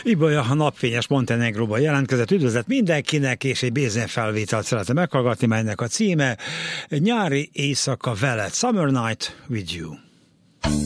Ibolya a Napfényes Montenegróban jelentkezett. Üdvözlet mindenkinek, és egy Bézen felvételt szeretne meghallgatni, melynek a címe Nyári éjszaka veled, Summer Night with You.